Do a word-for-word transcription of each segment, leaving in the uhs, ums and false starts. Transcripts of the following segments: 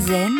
Zen,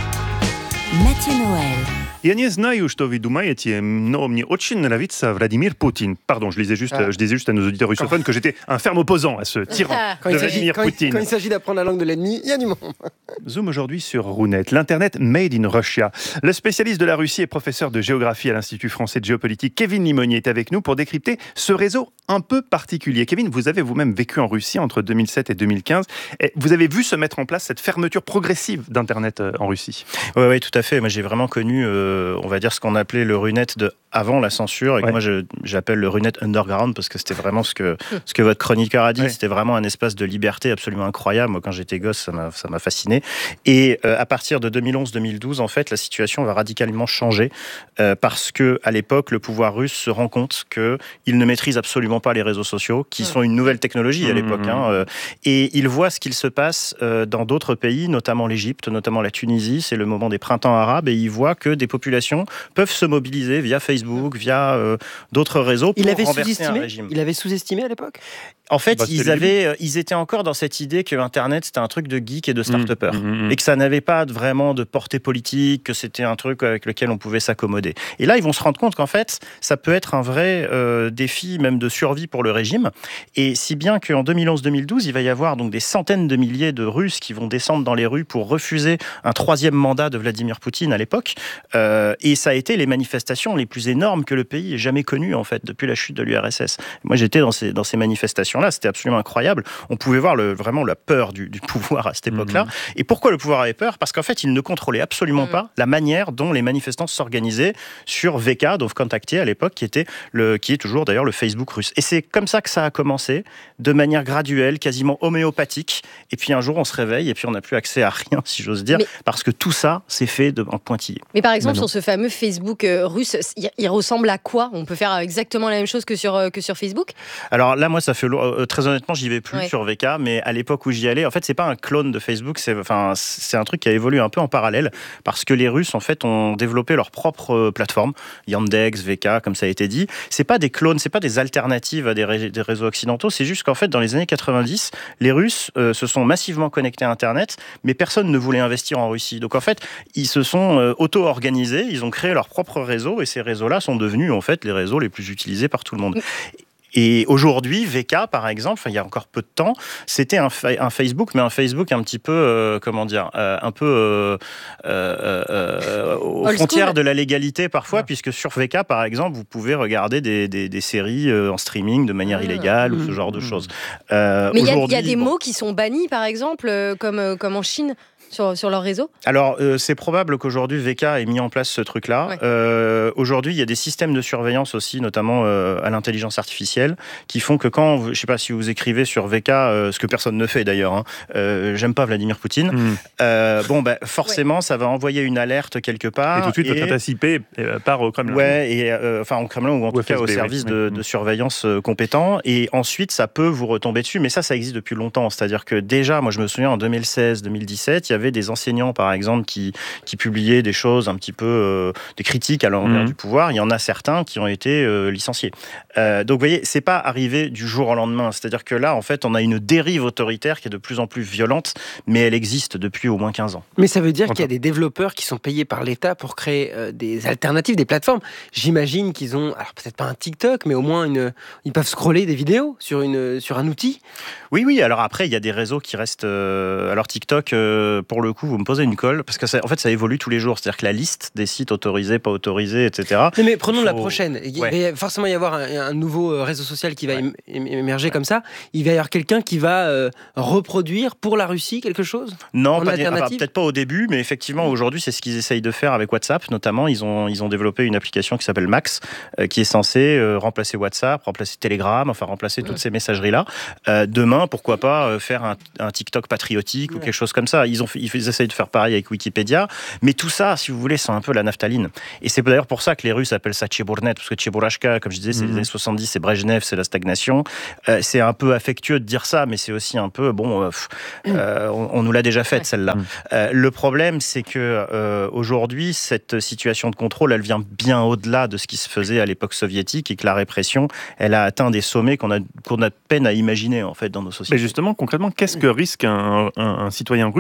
Mathieu Noël. Я не знаю, что вы думаете, но мне очень нравится Vladimir Poutine. Pardon, je disais juste, ah. je disais juste à nos auditeurs russophones que j'étais un ferme opposant à ce tyran quand de Vladimir quand Poutine. Il, quand il s'agit d'apprendre la langue de l'ennemi, il y a du monde. Zoom aujourd'hui sur Runet, l'Internet made in Russia. Le spécialiste de la Russie et professeur de géographie à l'Institut français de géopolitique, Kevin Limonier, est avec nous pour décrypter ce réseau un peu particulier. Kevin, vous avez vous-même vécu en Russie entre deux mille sept et deux mille quinze. Et vous avez vu se mettre en place cette fermeture progressive d'Internet en Russie. Oui, oui, tout à fait. Moi, j'ai vraiment connu, euh, on va dire, ce qu'on appelait le Runet de avant la censure, et que ouais. moi je, j'appelle le Runet Underground, parce que c'était vraiment ce que, ce que votre chroniqueur a dit, ouais. c'était vraiment un espace de liberté absolument incroyable. Moi, quand j'étais gosse, ça m'a, ça m'a fasciné. Et euh, à partir de deux mille onze deux mille douze, en fait, la situation va radicalement changer, euh, parce que à l'époque, le pouvoir russe se rend compte qu'il ne maîtrise absolument pas les réseaux sociaux, qui sont une nouvelle technologie à l'époque, mmh. hein, euh, et il voit ce qu'il se passe euh, dans d'autres pays, notamment l'Égypte, notamment la Tunisie. C'est le moment des printemps arabes, et il voit que des populations peuvent se mobiliser via Facebook, via euh, d'autres réseaux pour il avait renverser un régime. Il avait sous-estimé à l'époque ? En fait, bah, ils, avaient, ils étaient encore dans cette idée que Internet, c'était un truc de geek et de start-upers. Mmh, mmh, et que ça n'avait pas vraiment de portée politique, que c'était un truc avec lequel on pouvait s'accommoder. Et là, ils vont se rendre compte qu'en fait, ça peut être un vrai euh, défi, même de survie pour le régime. Et si bien qu'en deux mille onze deux mille douze, il va y avoir donc des centaines de milliers de Russes qui vont descendre dans les rues pour refuser un troisième mandat de Vladimir Poutine à l'époque. Euh, et ça a été les manifestations les plus énormes que le pays ait jamais connues, en fait, depuis la chute de l'U R S S. Moi, j'étais dans ces, dans ces manifestations là, c'était absolument incroyable. On pouvait voir le, vraiment la peur du, du pouvoir à cette époque-là. Mmh. Et pourquoi le pouvoir avait peur ? Parce qu'en fait, il ne contrôlait absolument mmh. pas la manière dont les manifestants s'organisaient sur V K, donc Contacté à l'époque, qui était le, qui est toujours d'ailleurs le Facebook russe. Et c'est comme ça que ça a commencé, de manière graduelle, quasiment homéopathique. Et puis un jour, on se réveille et puis on n'a plus accès à rien, si j'ose dire, mais... parce que tout ça, c'est fait de, en pointillé. Mais par exemple, sur ce fameux Facebook euh, russe, il, il ressemble à quoi ? On peut faire exactement la même chose que sur, euh, que sur Facebook ? Alors là, moi, ça fait euh, très honnêtement, j'y vais plus ouais. sur V K, mais à l'époque où j'y allais, en fait, c'est pas un clone de Facebook, c'est, enfin, c'est un truc qui a évolué un peu en parallèle, parce que les Russes, en fait, ont développé leur propre plateforme, Yandex, V K, comme ça a été dit. C'est pas des clones, c'est pas des alternatives à des, ré- des réseaux occidentaux, c'est juste qu'en fait, dans les années quatre-vingt-dix, les Russes euh, se sont massivement connectés à Internet, mais personne ne voulait investir en Russie. Donc en fait, ils se sont euh, auto-organisés, ils ont créé leur propre réseau, et ces réseaux-là sont devenus, en fait, les réseaux les plus utilisés par tout le monde. Et aujourd'hui, V K, par exemple, il y a encore peu de temps, c'était un, fa- un Facebook, mais un Facebook un petit peu, euh, comment dire, euh, un peu euh, euh, euh, aux Old frontières school. de la légalité parfois, Ouais. puisque sur V K, par exemple, vous pouvez regarder des, des, des séries euh, en streaming de manière ah. illégale mmh. ou ce genre de choses. Euh, mais il y, y a des bon, mots qui sont bannis, par exemple, euh, comme, euh, comme en Chine. Sur, sur leur réseau ? Alors, euh, c'est probable qu'aujourd'hui, V K ait mis en place ce truc-là. Ouais. Euh, aujourd'hui, il y a des systèmes de surveillance aussi, notamment euh, à l'intelligence artificielle, qui font que quand, je ne sais pas si vous écrivez sur V K, euh, ce que personne ne fait d'ailleurs, hein, euh, j'aime pas Vladimir Poutine, mmh. euh, bon, bah, forcément, ouais. ça va envoyer une alerte quelque part. Et tout de suite, et... votre adresse I P part au Kremlin. Ouais, et, euh, enfin, au Kremlin ou en ou tout F S B, cas au oui. service oui. de, de surveillance euh, compétent. Et ensuite, ça peut vous retomber dessus. Mais ça, ça existe depuis longtemps. C'est-à-dire que déjà, moi, je me souviens, en deux mille seize deux mille dix-sept, il y avait des enseignants, par exemple, qui, qui publiaient des choses un petit peu, euh, des critiques à l'envers mmh. du pouvoir. Il y en a certains qui ont été euh, licenciés. Euh, donc, vous voyez, c'est pas arrivé du jour au lendemain. C'est-à-dire que là, en fait, on a une dérive autoritaire qui est de plus en plus violente, mais elle existe depuis au moins quinze ans. Mais ça veut dire qu'il y a des développeurs qui sont payés par l'État pour créer euh, des alternatives, des plateformes. J'imagine qu'ils ont, alors peut-être pas un TikTok, mais au moins une, ils peuvent scroller des vidéos sur, une, sur un outil. Oui, oui. Alors après, il y a des réseaux qui restent... Euh, alors TikTok, euh, pour le coup, vous me posez une colle, parce que ça, en fait, ça évolue tous les jours. C'est-à-dire que la liste des sites autorisés, pas autorisés, et cetera. Mais, mais prenons faut... la prochaine. Il ouais. va forcément y avoir un, un nouveau réseau social qui va ouais. émerger comme ça. Il va y avoir quelqu'un qui va euh, reproduire pour la Russie quelque chose ? Non, pas des, enfin, peut-être pas au début, mais effectivement, aujourd'hui, c'est ce qu'ils essayent de faire avec WhatsApp, notamment. Ils ont, ils ont développé une application qui s'appelle Max, euh, qui est censée euh, remplacer WhatsApp, remplacer Telegram, enfin remplacer toutes ouais. ces messageries-là. Euh, demain, pourquoi pas euh, faire un, un TikTok patriotique ouais. ou quelque chose comme ça. Ils, ont fait, ils essayent de faire pareil avec Wikipédia, mais tout ça, si vous voulez, c'est un peu la naphtaline. Et c'est d'ailleurs pour ça que les Russes appellent ça Tcheburnet, parce que Tcheburashka, comme je disais, c'est mmh. les années soixante-dix, c'est Brejnev, c'est la stagnation. Euh, c'est un peu affectueux de dire ça, mais c'est aussi un peu, bon, euh, euh, on, on nous l'a déjà faite, celle-là. Mmh. Euh, le problème, c'est que euh, aujourd'hui, cette situation de contrôle, elle vient bien au-delà de ce qui se faisait à l'époque soviétique, et que la répression, elle a atteint des sommets qu'on a, qu'on a peine à imaginer, en fait, dans nos sociétés. Mais justement, concrètement, qu'est-ce que risque un, un, un citoyen russe pris entre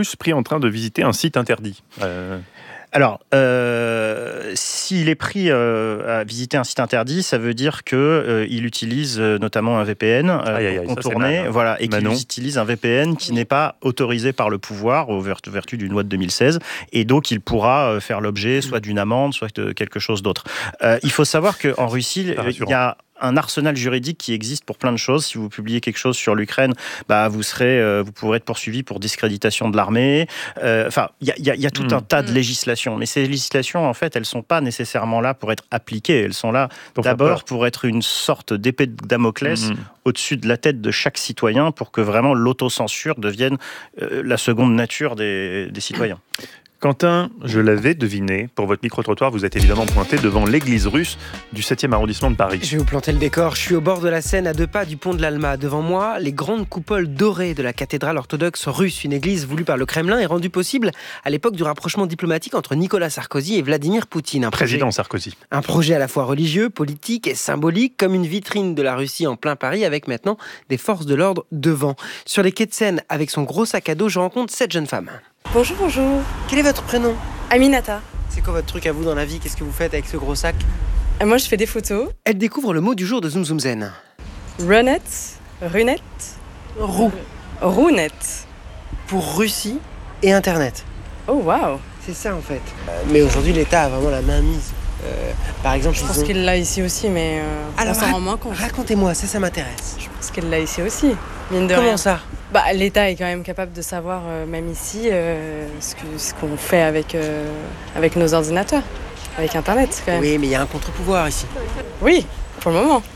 train de visiter un site interdit. Euh... Alors, euh, s'il est pris euh, à visiter un site interdit, ça veut dire qu'il euh, utilise euh, notamment un V P N euh, aïe, aïe, aïe, pour ça, contourner, mal, hein. voilà, et qu'il Manon. utilise un V P N qui n'est pas autorisé par le pouvoir, au vertu, vertu d'une loi de deux mille seize, et donc il pourra euh, faire l'objet soit d'une amende, soit de quelque chose d'autre. Euh, il faut savoir qu'en Russie, il y a un arsenal juridique qui existe pour plein de choses. Si vous publiez quelque chose sur l'Ukraine, bah, vous, serez, euh, vous pourrez être poursuivi pour discréditation de l'armée. Euh, enfin, il y, y, y a tout mmh. un tas de législations. Mais ces législations, en fait, elles ne sont pas nécessairement là pour être appliquées. Elles sont là pour d'abord pour être une sorte d'épée de Damoclès mmh. au-dessus de la tête de chaque citoyen pour que vraiment l'autocensure devienne euh, la seconde nature des, des citoyens. Quentin, je l'avais deviné, pour votre micro-trottoir, vous êtes évidemment pointé devant l'église russe du septième arrondissement de Paris. Je vais vous planter le décor. Je suis au bord de la Seine, à deux pas du pont de l'Alma. Devant moi, les grandes coupoles dorées de la cathédrale orthodoxe russe, une église voulue par le Kremlin et rendue possible à l'époque du rapprochement diplomatique entre Nicolas Sarkozy et Vladimir Poutine. Un Président projet, Sarkozy. Un projet à la fois religieux, politique et symbolique, comme une vitrine de la Russie en plein Paris, avec maintenant des forces de l'ordre devant. Sur les quais de Seine, avec son gros sac à dos, je rencontre cette jeune femme. Bonjour, bonjour. Quel est votre prénom ? Aminata. C'est quoi votre truc à vous dans la vie ? Qu'est-ce que vous faites avec ce gros sac ? Et moi, je fais des photos. Elle découvre le mot du jour de Zoom Zoom Zen. Runette, runette, roue, rounette. Pour Russie et Internet. Oh, waouh. C'est ça, en fait. Euh, mais aujourd'hui, l'État a vraiment la main mise. Euh, par exemple, je pense ont... qu'il l'a ici aussi, mais euh, Alors, on s'en rend moins compte. Racontez-moi, ça, ça m'intéresse. Je pense qu'il l'a ici aussi, mine de Comment rien. ça ? Bah, l'État est quand même capable de savoir, euh, même ici, euh, ce, que, ce qu'on fait avec, euh, avec nos ordinateurs, avec Internet, quand même. Oui, mais il y a un contre-pouvoir ici. Oui, pour le moment.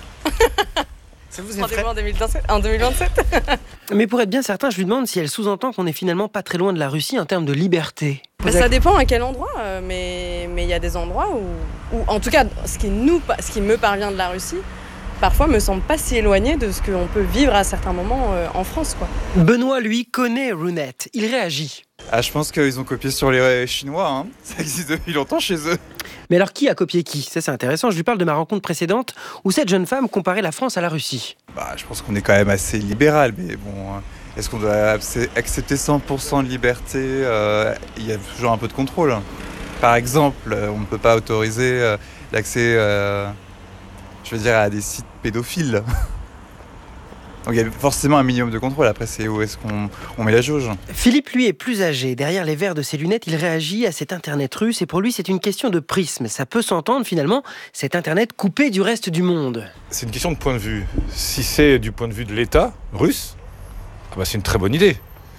Ça vous effraie ? En deux mille vingt-sept, en deux mille vingt-sept. Mais pour être bien certain, je lui demande si elle sous-entend qu'on est finalement pas très loin de la Russie en termes de liberté. Bah, ça dépend à quel endroit, euh, mais il y a des endroits où, où, en tout cas, ce qui, nous, ce qui me parvient de la Russie, parfois me semble pas si éloigné de ce qu'on peut vivre à certains moments euh, en France, quoi. Benoît, lui, connaît Rounette. Il réagit. Ah, je pense qu'ils ont copié sur les Chinois, hein. Ça existe depuis longtemps chez eux. Mais alors, qui a copié qui ? Ça, c'est intéressant. Je lui parle de ma rencontre précédente où cette jeune femme comparait la France à la Russie. Bah, je pense qu'on est quand même assez libéral, mais bon, est-ce qu'on doit accepter cent pour cent de liberté ? euh, Il y a toujours un peu de contrôle. Par exemple, on ne peut pas autoriser euh, l'accès, euh, je veux dire, à des sites pédophiles. Donc il y a forcément un minimum de contrôle. Après, c'est où est-ce qu'on on met la jauge. Philippe, lui, est plus âgé. Derrière les verres de ses lunettes, il réagit à cet Internet russe. Et pour lui, c'est une question de prisme. Ça peut s'entendre, finalement, cet Internet coupé du reste du monde. C'est une question de point de vue. Si c'est du point de vue de l'État russe, ah bah c'est une très bonne idée.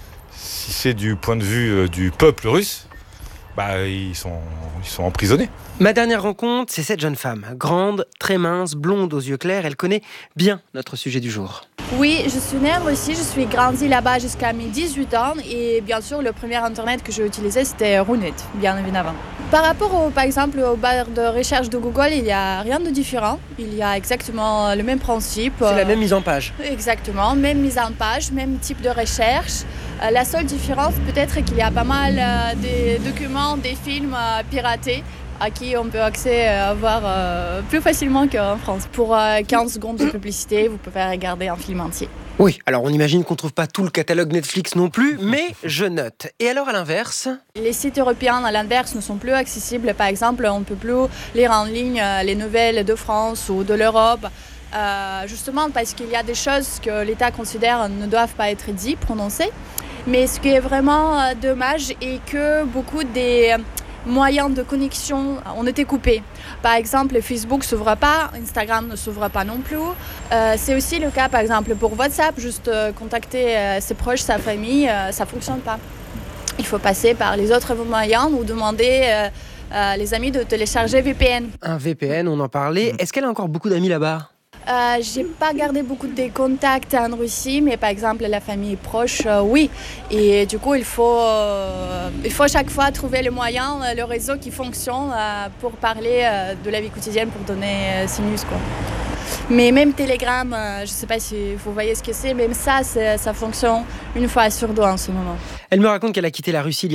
Si c'est du point de vue euh, du peuple russe, bah ils sont, ils sont emprisonnés. Ma dernière rencontre, c'est cette jeune femme. Grande, très mince, blonde aux yeux clairs. Elle connaît bien notre sujet du jour. Oui, je suis née en Russie, je suis grandie là-bas jusqu'à mes dix-huit ans et bien sûr le premier internet que j'ai utilisé c'était Rounette, bien évidemment. Par rapport au, par exemple au barre de recherche de Google, il n'y a rien de différent, il y a exactement le même principe. C'est la même mise en page. Exactement, même mise en page, même type de recherche. La seule différence peut-être est qu'il y a pas mal de documents, des films piratés à qui on peut accès à voir euh, plus facilement qu'en France. Pour euh, quinze secondes de publicité, vous pouvez regarder un film entier. Oui, alors on imagine qu'on ne trouve pas tout le catalogue Netflix non plus, mais je note. Et alors à l'inverse ? Les sites européens à l'inverse ne sont plus accessibles. Par exemple, on ne peut plus lire en ligne les nouvelles de France ou de l'Europe. Euh, justement parce qu'il y a des choses que l'État considère ne doivent pas être dites, prononcées. Mais ce qui est vraiment euh, dommage est que beaucoup des moyens de connexion ont été coupés. Par exemple, Facebook ne s'ouvre pas, Instagram ne s'ouvre pas non plus. Euh, c'est aussi le cas, par exemple, pour WhatsApp, juste euh, contacter euh, ses proches, sa famille, euh, ça ne fonctionne pas. Il faut passer par les autres moyens ou demander euh, à les amis de télécharger V P N. Un V P N, on en parlait. Est-ce qu'elle a encore beaucoup d'amis là-bas ? Euh, j'ai pas gardé beaucoup de contacts en Russie, mais par exemple la famille proche, euh, oui. Et du coup, il faut, euh, il faut chaque fois trouver le moyen, le réseau qui fonctionne euh, pour parler euh, de la vie quotidienne, pour donner euh, ces news, quoi. Mais même Telegram, euh, je sais pas si vous voyez ce que c'est, même ça, ça fonctionne une fois sur deux en ce moment. Elle me raconte qu'elle a quitté la Russie il y a